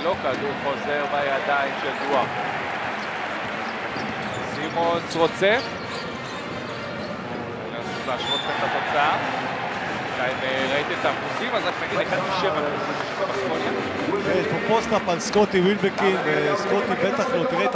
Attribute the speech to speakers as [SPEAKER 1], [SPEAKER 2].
[SPEAKER 1] ולא, כדור חוזר בידיים של דואר. סימונס רוצה לנסות להשוות כאן את התוצאה. אם ראיתם את האחוזים, אז רק נגיד 1-7 בסקוניה.
[SPEAKER 2] יש פה פוסט-אפ על סקוטי ווילבקין, וסקוטי בטח לא תראה את